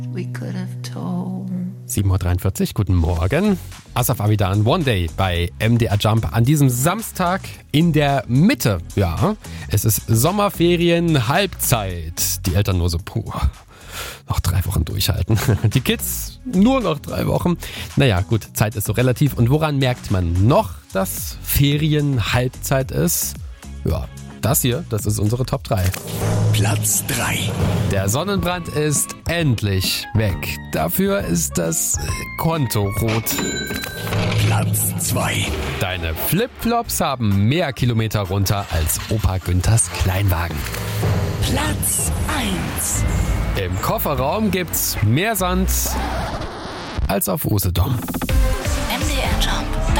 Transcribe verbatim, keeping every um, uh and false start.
sieben Uhr dreiundvierzig, guten Morgen. Asaf Avidan, One Day bei M D R Jump an diesem Samstag in der Mitte. Ja, es ist Sommerferien, Halbzeit. Die Eltern nur so, puh, noch drei Wochen durchhalten. Die Kids nur noch drei Wochen. Naja, gut, Zeit ist so relativ. Und woran merkt man noch, dass Ferien Halbzeit ist? Ja, das hier, das ist unsere Top drei. Platz drei. Der Sonnenbrand ist endlich weg. Dafür ist das Konto rot. Platz zwei. Deine Flipflops haben mehr Kilometer runter als Opa Günthers Kleinwagen. Platz eins. Im Kofferraum gibt's mehr Sand als auf Usedom. M D R Jump.